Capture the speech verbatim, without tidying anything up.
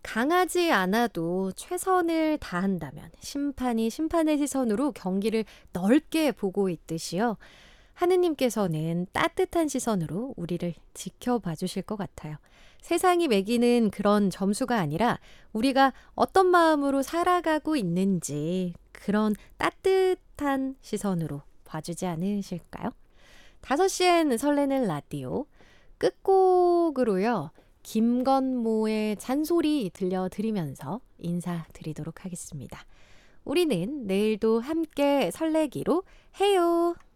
강하지 않아도 최선을 다한다면 심판이 심판의 시선으로 경기를 넓게 보고 있듯이요. 하느님께서는 따뜻한 시선으로 우리를 지켜봐 주실 것 같아요. 세상이 매기는 그런 점수가 아니라 우리가 어떤 마음으로 살아가고 있는지 그런 따뜻한 시선으로 봐주지 않으실까요? 다섯 시엔 설레는 라디오 끝곡으로요. 김건모의 잔소리 들려드리면서 인사드리도록 하겠습니다. 우리는 내일도 함께 설레기로 해요.